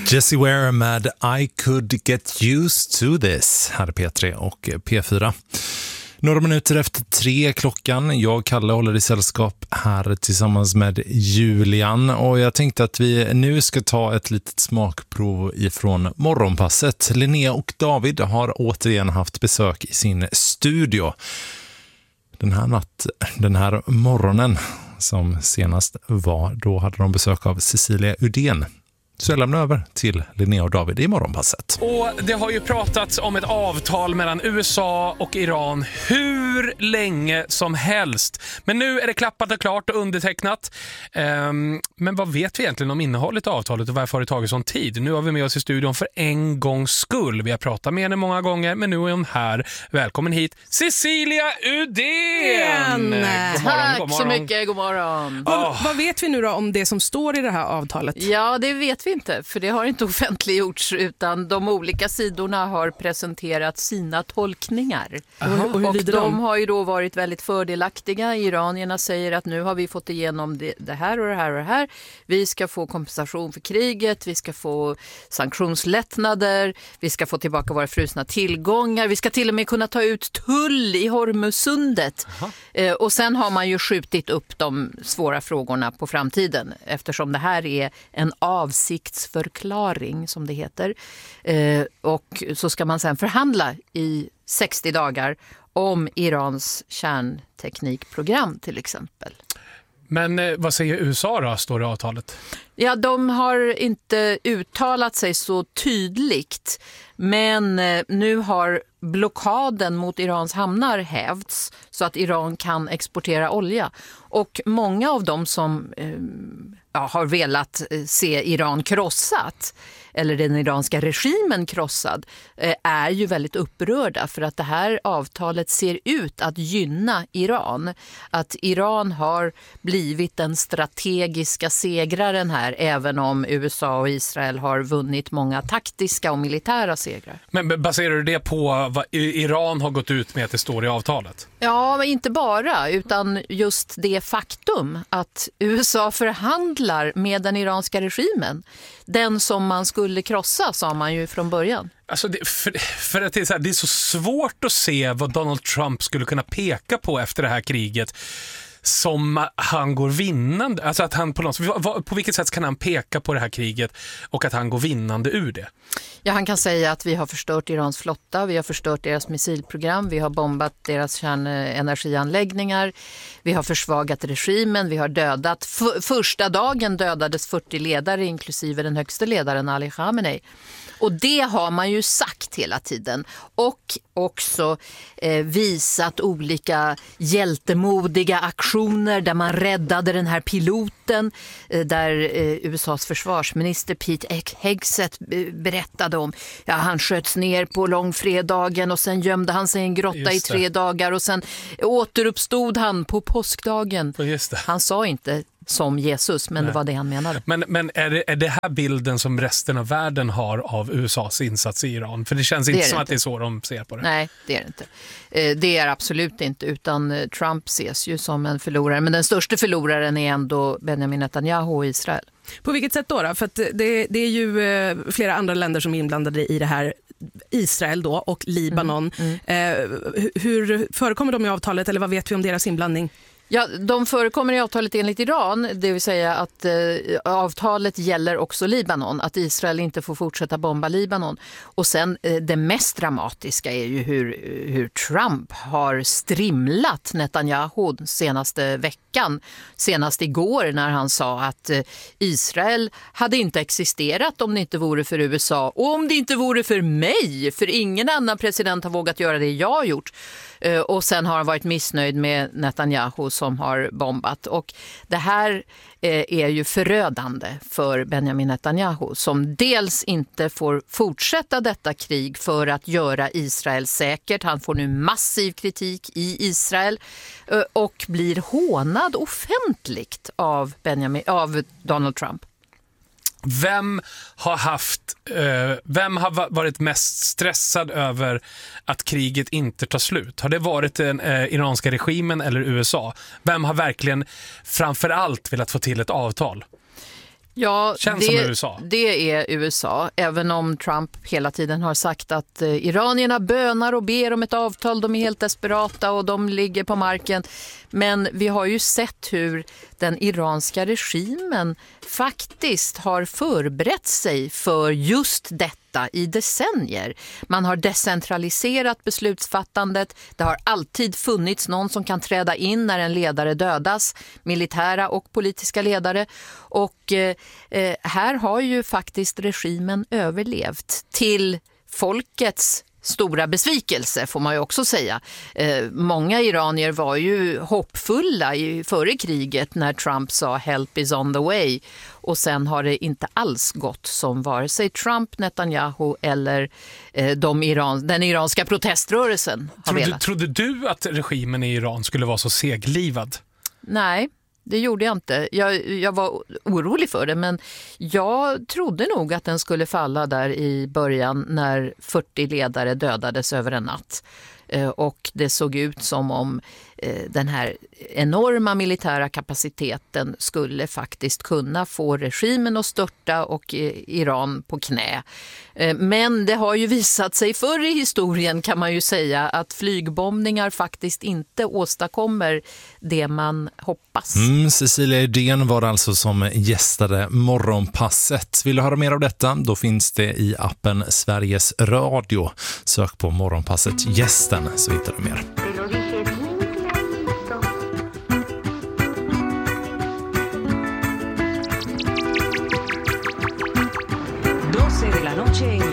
Jessie Ware med I could get used to this här är P3 och P4. Några minuter efter 3 klockan. Jag och Kalle håller i sällskap här tillsammans med Julian. Och jag tänkte att vi nu ska ta ett litet smakprov ifrån morgonpasset. Linnea och David har återigen haft besök i sin studio. Den här morgonen som senast var, då hade de besök av Cecilia Udén. Så jag lämnar över till Linnea och David i morgonpasset. Och det har ju pratats om ett avtal mellan USA och Iran hur länge som helst. Men nu är det klappat och klart och undertecknat. Men vad vet vi egentligen om innehållet i avtalet och varför har det tagit sån tid? Nu har vi med oss i studion för en gångs skull. Vi har pratat med henne många gånger, men nu är hon här. Välkommen hit, Cecilia Udén! Tack så mycket, god morgon. Vad vet vi nu då om det som står i det här avtalet? Ja, det vet vi inte, för det har inte offentliggjorts, utan de olika sidorna har presenterat sina tolkningar. Och de har ju då varit väldigt fördelaktiga. Iranierna säger att nu har vi fått igenom det här och det här och det här. Vi ska få kompensation för kriget, vi ska få sanktionslättnader, vi ska få tillbaka våra frusna tillgångar, vi ska till och med kunna ta ut tull i Hormuzsundet. Och sen har man ju skjutit upp de svåra frågorna på framtiden, eftersom det här är en avsiktsförklaring som det heter. Och så ska man sen förhandla i 60 dagar om Irans kärnteknikprogram till exempel. Men vad säger USA då, står det i avtalet? Ja, de har inte uttalat sig så tydligt, men nu har blockaden mot Irans hamnar hävts så att Iran kan exportera olja. Och många av dem som har velat se Iran krossat, eller den iranska regimen krossad, är ju väldigt upprörda för att det här avtalet ser ut att gynna Iran. Att Iran har blivit den strategiska segraren här, även om USA och Israel har vunnit många taktiska och militära segrar. Men baserar du det på vad Iran har gått ut med att det står i avtalet? Ja, men inte bara, utan just det faktum att USA förhandlar med den iranska regimen. Den som man skulle krossa, sa man ju från början. Alltså för att det är så här, det är så svårt att se vad Donald Trump skulle kunna peka på efter det här kriget som han går vinnande. Alltså att han på vilket sätt kan han peka på det här kriget och att han går vinnande ur det? Ja, han kan säga att vi har förstört Irans flotta, vi har förstört deras missilprogram, vi har bombat deras kärnenergianläggningar, vi har försvagat regimen, vi har dödat. Första dagen dödades 40 ledare, inklusive den högsta ledaren Ali Khamenei. Och det har man ju sagt hela tiden och också visat olika hjältemodiga aktioner där man räddade den här piloten, där USAs försvarsminister Pete Hegseth berättade om. Ja, han sköts ner på långfredagen och sen gömde han sig i en grotta i 3 dagar och sen återuppstod han på påskdagen. Han sa inte som Jesus, men det var det han menade. Men är det här bilden som resten av världen har av USAs insats i Iran? För det känns inte som att det är så de ser på det. Nej, det är det inte. Det är absolut inte, utan Trump ses ju som en förlorare. Men den största förloraren är ändå Benjamin Netanyahu och Israel. På vilket sätt då? För att det är ju flera andra länder som är inblandade i det här. Israel då och Libanon. Hur förekommer de i avtalet, eller vad vet vi om deras inblandning? Ja, de förekommer i avtalet enligt Iran, det vill säga att avtalet gäller också Libanon, att Israel inte får fortsätta bomba Libanon. Och sen det mest dramatiska är ju hur Trump har strimlat Netanyahu senaste veckan, senast igår när han sa att Israel hade inte existerat om det inte vore för USA och om det inte vore för mig, för ingen annan president har vågat göra det jag har gjort. Och sen har han varit missnöjd med Netanyahu som har bombat. Och det här är ju förödande för Benjamin Netanyahu som dels inte får fortsätta detta krig för att göra Israel säkert. Han får nu massiv kritik i Israel och blir hånad offentligt av Donald Trump. Vem har varit mest stressad över att kriget inte tar slut? Har det varit den iranska regimen eller USA? Vem har verkligen framförallt velat få till ett avtal? Ja, Känns som USA. Det är USA, även om Trump hela tiden har sagt att iranierna bönar och ber om ett avtal, de är helt desperata och de ligger på marken. Men vi har ju sett hur den iranska regimen faktiskt har förberett sig för just detta i decennier. Man har decentraliserat beslutsfattandet. Det har alltid funnits någon som kan träda in när en ledare dödas, militära och politiska ledare. Och här har ju faktiskt regimen överlevt till folkets stora besvikelse, får man ju också säga. Många iranier var ju hoppfulla före kriget när Trump sa "help is on the way", och sen har det inte alls gått som vare sig Trump, Netanyahu eller den iranska proteströrelsen har velat. Trodde du att regimen i Iran skulle vara så seglivad? Nej. Det gjorde jag inte. Jag var orolig för det, men jag trodde nog att den skulle falla där i början när 40 ledare dödades över en natt. Och det såg ut som om den här enorma militära kapaciteten skulle faktiskt kunna få regimen att störta och Iran på knä. Men det har ju visat sig förr i historien, kan man ju säga, att flygbombningar faktiskt inte åstadkommer det man hoppas. Cecilia Idén var alltså som gästade Morgonpasset. Vill du höra mer av detta? Då finns det i appen Sveriges Radio. Sök på Morgonpasset gästen så hittar du mer. 12 de la noche